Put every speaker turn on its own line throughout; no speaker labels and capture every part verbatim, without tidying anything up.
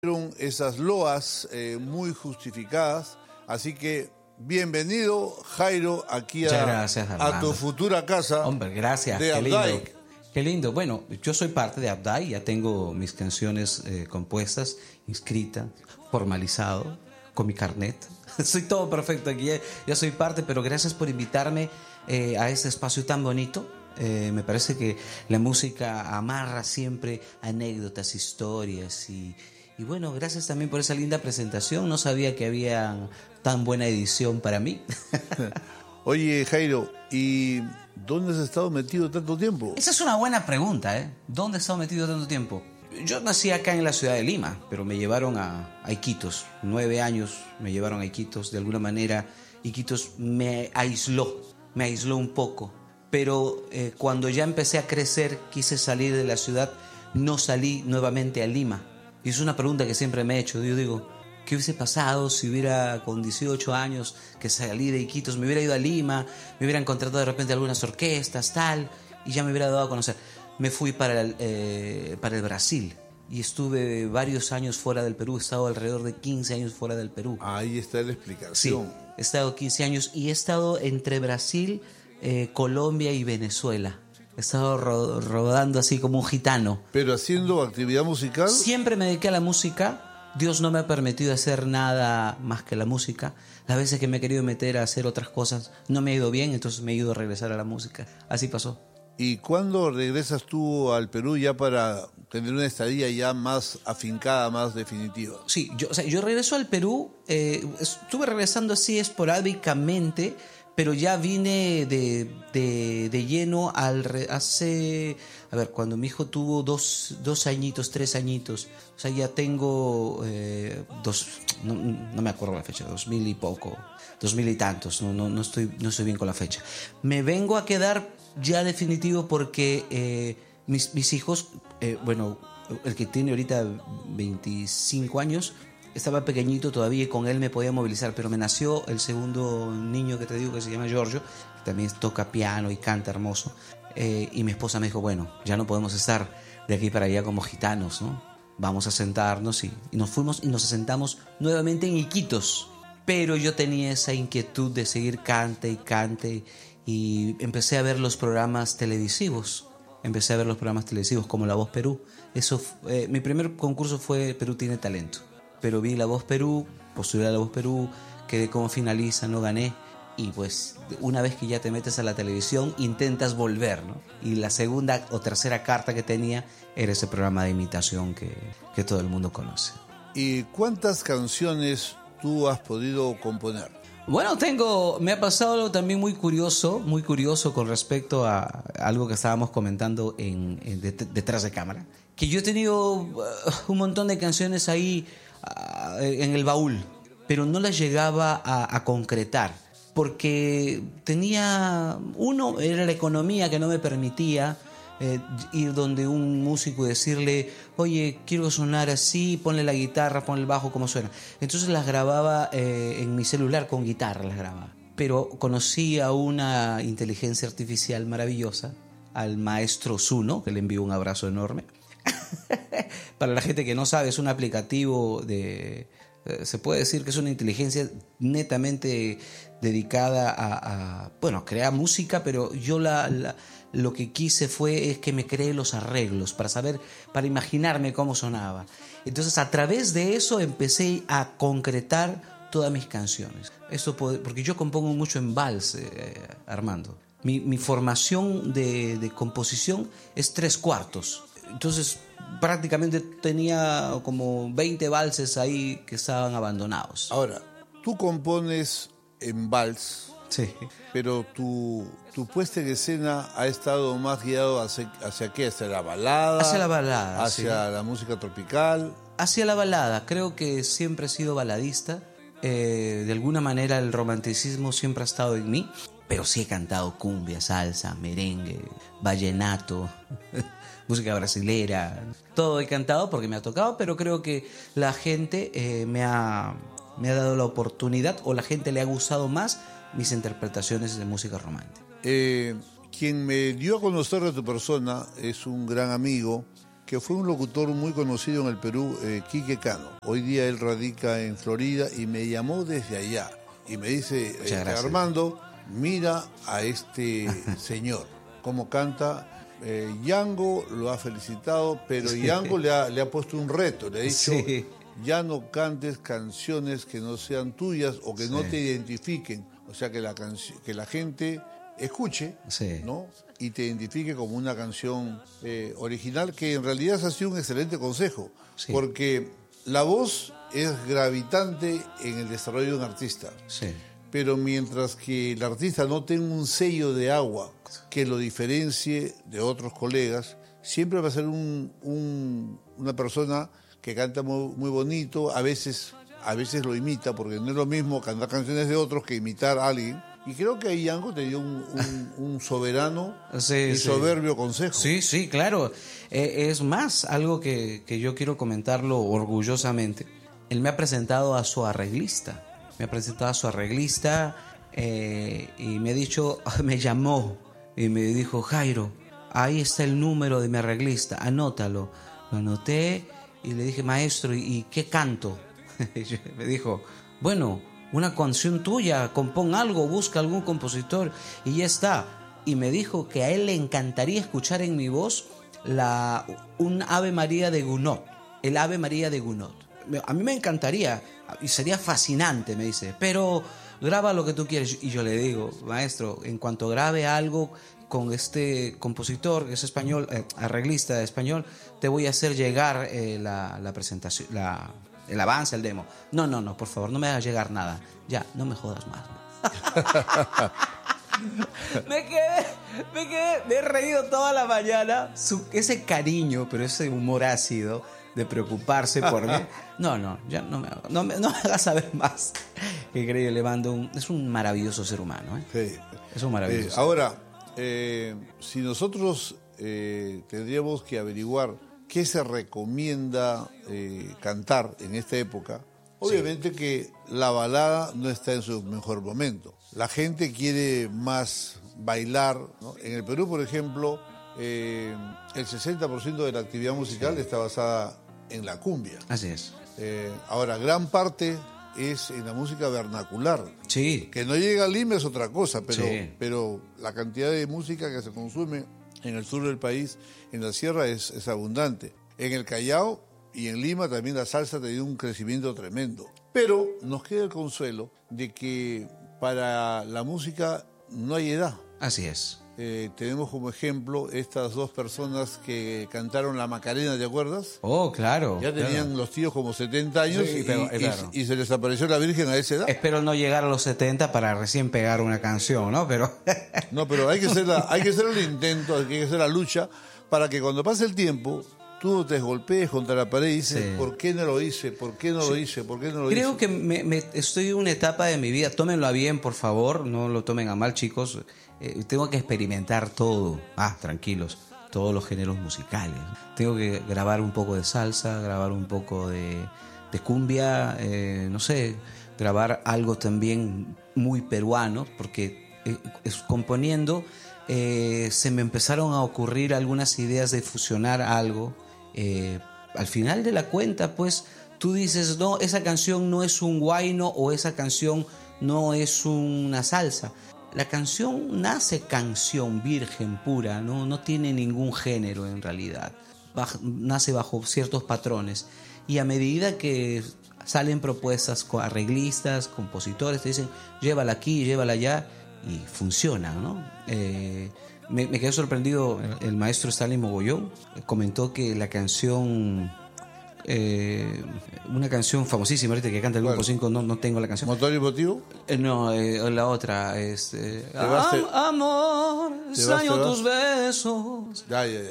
Fueron esas loas eh, muy justificadas, así que bienvenido, Jairo, aquí a,
gracias,
a tu futura casa.
Hombre, gracias,
de
qué lindo.
Abday.
Qué lindo. Bueno, yo soy parte de Abday, ya tengo mis canciones eh, compuestas, inscritas, formalizado, con mi carnet. Soy todo perfecto aquí, ya, ya soy parte, pero gracias por invitarme eh, a este espacio tan bonito. Eh, me parece que la música amarra siempre anécdotas, historias y, y bueno, gracias también por esa linda presentación. No sabía que había tan buena edición para mí.
Oye, Jairo, ¿y dónde has estado metido tanto tiempo?
Esa es una buena pregunta, ¿eh? ¿Dónde he estado metido tanto tiempo? Yo nací acá en la ciudad de Lima, pero me llevaron a, a Iquitos. Nueve años me llevaron a Iquitos. De alguna manera, Iquitos me aisló, me aisló un poco. Pero eh, cuando ya empecé a crecer, quise salir de la ciudad, no salí nuevamente a Lima. Y es una pregunta que siempre me he hecho. Yo digo, ¿qué hubiese pasado si hubiera con dieciocho años que salí de Iquitos, me hubiera ido a Lima, me hubieran contratado de repente algunas orquestas, tal, y ya me hubiera dado a conocer? Me fui para el, eh, para el Brasil y estuve varios años fuera del Perú. He estado alrededor de quince años fuera del Perú.
Ahí está la explicación.
Sí, he estado quince años y he estado entre Brasil, eh, Colombia y Venezuela. He estado ro- rodando así como un gitano.
¿Pero haciendo actividad musical?
Siempre me dediqué a la música. Dios no me ha permitido hacer nada más que la música. Las veces que me he querido meter a hacer otras cosas no me ha ido bien, entonces me he ido a regresar a la música. Así pasó.
¿Y cuándo regresas tú al Perú ya para tener una estadía ya más afincada, más definitiva?
Sí, yo, o sea, yo regreso al Perú, eh, estuve regresando así esporádicamente, pero ya vine de, de, de lleno al re, hace, a ver, cuando mi hijo tuvo dos, dos añitos, tres añitos, o sea, ya tengo eh, dos, no, no me acuerdo la fecha, dos mil y poco, dos mil y tantos, no, no, no, estoy, no estoy bien con la fecha. Me vengo a quedar ya definitivo porque eh, mis, mis hijos, eh, bueno, el que tiene ahorita veinticinco años, estaba pequeñito todavía y con él me podía movilizar, pero me nació el segundo niño que te digo que se llama Giorgio, que también toca piano y canta hermoso, eh, y mi esposa me dijo, bueno, ya no podemos estar de aquí para allá como gitanos, ¿no? Vamos a sentarnos y, y nos fuimos y nos sentamos nuevamente en Iquitos, pero yo tenía esa inquietud de seguir cante y cante y empecé a ver los programas televisivos. Empecé a ver los programas televisivos como La Voz Perú. Eso, eh, mi primer concurso fue Perú Tiene Talento. Pero vi La Voz Perú, postulé a La Voz Perú, quedé como finalista, no gané. Y pues una vez que ya te metes a la televisión, intentas volver, ¿no? Y la segunda o tercera carta que tenía era ese programa de imitación que, que todo el mundo conoce.
¿Y cuántas canciones tú has podido componer?
Bueno, tengo, me ha pasado algo también muy curioso, muy curioso con respecto a algo que estábamos comentando en, en det- detrás de cámara. Que yo he tenido uh, un montón de canciones ahí uh, en el baúl, pero no las llegaba a, a concretar. Porque tenía, uno, era la economía que no me permitía eh, ir donde un músico y decirle, oye, quiero sonar así, ponle la guitarra, ponle el bajo, ¿cómo suena? Entonces las grababa eh, en mi celular con guitarra, las grababa. Pero conocí a una inteligencia artificial maravillosa, al maestro Zuno, que le envío un abrazo enorme. Para la gente que no sabe, es un aplicativo de... Eh, se puede decir que es una inteligencia netamente dedicada a, a bueno, crear música, pero yo la, la, lo que quise fue es que me cree los arreglos para saber, para imaginarme cómo sonaba. Entonces a través de eso empecé a concretar todas mis canciones. Eso puede, porque yo compongo mucho en vals, eh, Armando. Mi, mi formación de, de composición es tres cuartos. Entonces prácticamente tenía como veinte valses ahí que estaban abandonados.
Ahora, tú compones en vals,
sí,
pero tu, tu puesta en escena ha estado más guiado hacia, hacia qué, hacia la balada,
hacia la balada,
hacia
sí.
la música tropical.
Hacia la balada, creo que siempre he sido baladista. Eh, de alguna manera el romanticismo siempre ha estado en mí, pero sí he cantado cumbia, salsa, merengue, vallenato. Música brasilera, todo he cantado porque me ha tocado, pero creo que la gente eh, me, ha, me ha dado la oportunidad, o la gente le ha gustado más mis interpretaciones de música romántica.
Eh, quien me dio a conocer de tu persona es un gran amigo que fue un locutor muy conocido en el Perú, eh, Quique Cano. Hoy día él radica en Florida y me llamó desde allá y me dice, eh, Armando, mira a este señor, cómo canta. Eh, Yango lo ha felicitado, pero sí. Yango le ha, le ha puesto un reto, le ha dicho, sí. ya no cantes canciones que no sean tuyas o que sí. no te identifiquen, o sea, que la, canci- que la gente escuche, sí. ¿no? Y te identifique como una canción eh, original, que en realidad ha sido un excelente consejo, sí. porque la voz es gravitante en el desarrollo de un artista. Sí. Pero mientras que el artista no tenga un sello de agua que lo diferencie de otros colegas, siempre va a ser un, un, una persona que canta muy, muy bonito, a veces, a veces lo imita, porque no es lo mismo cantar canciones de otros que imitar a alguien. Y creo que ahí Yango tenía un, un, un soberano sí, y sí. soberbio consejo.
Sí, sí, claro. Eh, es más, algo que, que yo quiero comentarlo orgullosamente. Él me ha presentado a su arreglista. Me ha presentado a su arreglista eh, y me ha dicho, me llamó y me dijo, Jairo, ahí está el número de mi arreglista, anótalo. Lo anoté y le dije, maestro, ¿y qué canto? Y me dijo, bueno, una canción tuya, compón algo, busca algún compositor y ya está. Y me dijo que a él le encantaría escuchar en mi voz la, un Ave María de Gounod, el Ave María de Gounod. A mí me encantaría y sería fascinante, me dice, pero graba lo que tú quieres. Y yo le digo, maestro, en cuanto grabe algo con este compositor que es español, eh, arreglista español, te voy a hacer llegar eh, la, la presentación, la, el avance, el demo. No, no, no, por favor, no me hagas llegar nada. Ya, no me jodas más. me quedé, me quedé, me he reído toda la mañana. Su, ese cariño, pero ese humor ácido de preocuparse por mí. No, no, ya no me, no me, no me hagas saber más. Increíble, le mando un, es un maravilloso ser humano, ¿eh?
Sí.
Es un maravilloso.
Eh, ahora, eh, si nosotros eh, tendríamos que averiguar qué se recomienda eh, cantar en esta época, obviamente sí. que la balada no está en su mejor momento. La gente quiere más bailar, ¿no? En el Perú, por ejemplo, eh, el sesenta por ciento de la actividad musical sí. está basada en la cumbia.
Así es.
Eh, ahora, gran parte es en la música vernacular.
Sí.
Que no llega a Lima es otra cosa, pero,
sí.
pero la cantidad de música que se consume en el sur del país, en la sierra, es, es abundante. En el Callao y en Lima también la salsa ha tenido un crecimiento tremendo. Pero nos queda el consuelo de que para la música no hay edad.
Así es.
Eh, tenemos como ejemplo estas dos personas que cantaron la Macarena, ¿te acuerdas?
Oh, claro.
Ya tenían
claro.
los tíos como setenta años sí, y, pero, y, claro. y, y se les apareció la Virgen a esa edad.
Espero no llegar a los setenta para recién pegar una canción, ¿no? Pero
no, pero hay que hacer la, hay que hacer el intento, hay que hacer la lucha para que cuando pase el tiempo tú no te golpees contra la pared y dices, sí. ¿por qué no lo hice? ¿Por qué no sí. lo hice? ¿Por qué no lo
Creo
hice?
que me, me, estoy en una etapa de mi vida, tómenlo a bien, por favor, no lo tomen a mal, chicos. Eh, tengo que experimentar todo. Ah, tranquilos, todos los géneros musicales. Tengo que grabar un poco de salsa, grabar un poco de, de cumbia, eh, no sé, grabar algo también muy peruano, porque eh, es, componiendo eh, se me empezaron a ocurrir algunas ideas de fusionar algo. Eh, al final de la cuenta, pues, tú dices, no, esa canción no es un huayno o esa canción no es una salsa. La canción nace canción virgen pura, no, no tiene ningún género en realidad. Baja, nace bajo ciertos patrones. Y a medida que salen propuestas con arreglistas, compositores, te dicen, llévala aquí, llévala allá, y funciona, ¿no? Eh, me, me quedé sorprendido, el, el maestro Stanley Mogollón comentó que la canción... Eh, una canción famosísima ahorita que canta el grupo cinco, no, no tengo la canción.
¿Motor y motivo?
Eh, no, eh, la otra es eh, Am, amor, extraño tus besos.
Ya, ya,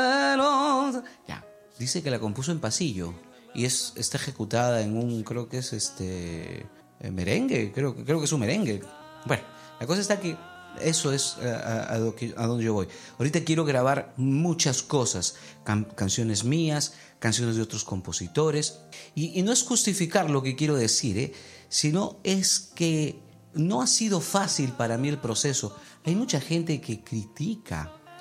ya.
Ya, dice que la compuso en pasillo y es está ejecutada en un, creo que es este eh, merengue, creo, creo que es un merengue. Bueno, la cosa está que eso es a, a, a, a donde yo voy. Ahorita quiero grabar muchas cosas, can, canciones mías, canciones de otros compositores. Y, y no es justificar lo que quiero decir, ¿eh? Sino es que no ha sido fácil para mí el proceso. Hay mucha gente que critica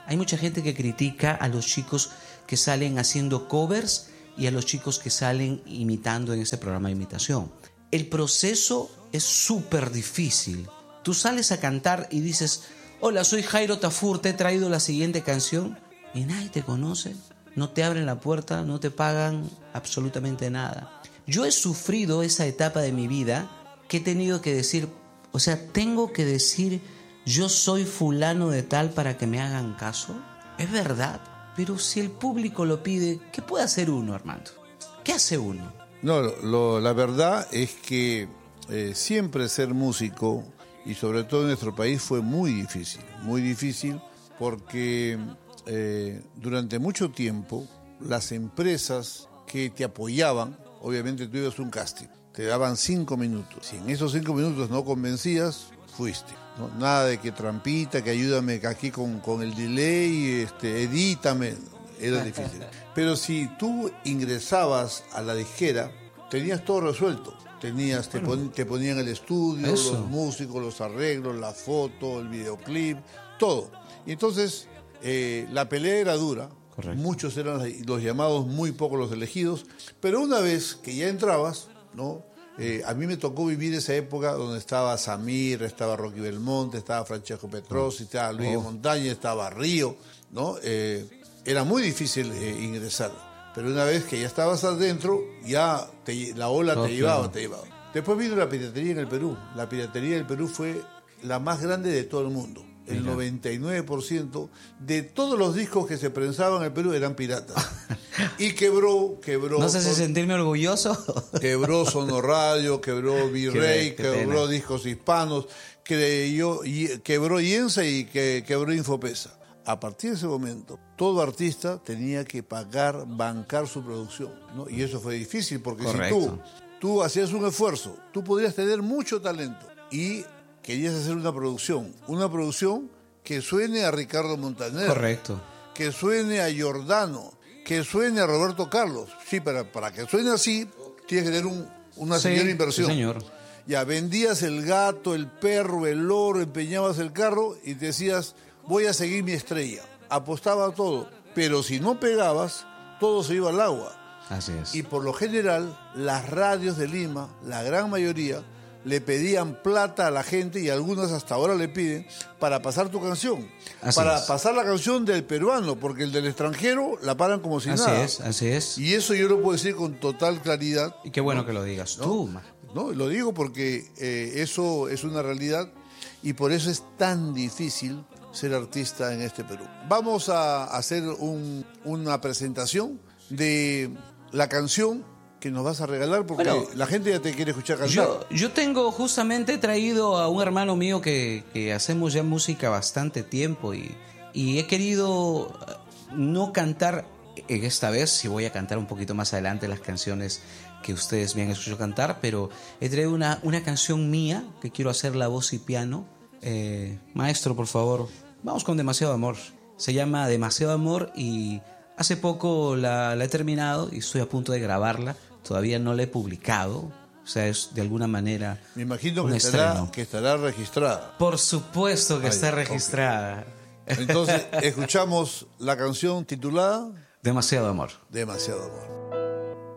Hay mucha gente que critica a los chicos que salen haciendo covers y a los chicos que salen imitando en ese programa de imitación. El proceso es súper difícil. Tú sales a cantar y dices, hola, soy Jairo Tafur, te he traído la siguiente canción, y nadie te conoce, no te abren la puerta, no te pagan absolutamente nada. Yo he sufrido esa etapa de mi vida que he tenido que decir, o sea, tengo que decir, yo soy fulano de tal para que me hagan caso. Es verdad, pero si el público lo pide, ¿qué puede hacer uno, Armando? ¿Qué hace uno?
No, lo, la verdad es que eh, siempre ser músico, y sobre todo en nuestro país, fue muy difícil, muy difícil porque eh, durante mucho tiempo las empresas que te apoyaban, obviamente tú ibas a un casting, te daban cinco minutos. Si en esos cinco minutos no convencías, fuiste, ¿no? Nada de que trampita, que ayúdame aquí con, con el delay, este, edítame, era difícil. Pero si tú ingresabas a la disquera, tenías todo resuelto. Tenías, te, pon, te ponían el estudio, Eso. los músicos, los arreglos, la foto, el videoclip, todo. Y entonces eh, la pelea era dura. Correcto. Muchos eran los llamados, muy pocos los elegidos. Pero una vez que ya entrabas, ¿no? Eh, a mí me tocó vivir esa época donde estaba Samir, estaba Rocky Belmonte, estaba Francesco Petrossi, estaba Luis oh. Montaña, estaba Río, ¿no? Eh, era muy difícil eh, ingresar. Pero una vez que ya estabas adentro, ya te, la ola oh, te llevaba, claro. te llevaba. Después vino la piratería en el Perú. La piratería en el Perú fue la más grande de todo el mundo. El Mira. noventa y nueve por ciento de todos los discos que se prensaban en el Perú eran piratas. Y quebró, quebró...
No sé si sentirme orgulloso.
Quebró Sonoradio, quebró Virrey, qué, qué quebró pena. Discos Hispanos, creyó, y, quebró Iensa y que, quebró Infopesa. A partir de ese momento, todo artista tenía que pagar, bancar su producción, ¿no? Y eso fue difícil, porque Correcto. si tú, tú hacías un esfuerzo, tú podrías tener mucho talento y querías hacer una producción, una producción que suene a Ricardo Montaner.
Correcto.
Que suene a Giordano, que suene a Roberto Carlos. Sí, para, para que suene así, tienes que tener un, una
sí,
señora inversión.
Sí, señor.
Ya, vendías el gato, el perro, el loro, empeñabas el carro y te decías... voy a seguir mi estrella. Apostaba a todo. Pero si no pegabas, todo se iba al agua.
Así es.
Y por lo general, las radios de Lima, la gran mayoría, le pedían plata a la gente, y algunas hasta ahora le piden, para pasar tu canción. Así para es. pasar la canción del peruano, porque el del extranjero la paran como si
así
nada.
Así es, así es.
Y eso yo lo puedo decir con total claridad.
Y qué bueno
¿no?
que lo digas
¿no?
tú.
No, lo digo porque eh, eso es una realidad, y por eso es tan difícil ser artista en este Perú. Vamos a hacer un, una presentación de la canción que nos vas a regalar, porque bueno, la gente ya te quiere escuchar cantar.
Yo, yo tengo justamente traído a un hermano mío que, que hacemos ya música bastante tiempo, y, y he querido no cantar en esta vez, si voy a cantar un poquito más adelante las canciones que ustedes me han escuchado cantar, pero he traído una, una canción mía que quiero hacer la voz y piano. Eh, maestro, por favor, vamos con Demasiado Amor. Se llama Demasiado Amor y hace poco la, la he terminado y estoy a punto de grabarla. Todavía no la he publicado, o sea, es de alguna manera
me imagino que estará, que estará registrada.
Por supuesto que Ay, está registrada.
Okay. Entonces, escuchamos la canción titulada
Demasiado Amor.
Demasiado Amor.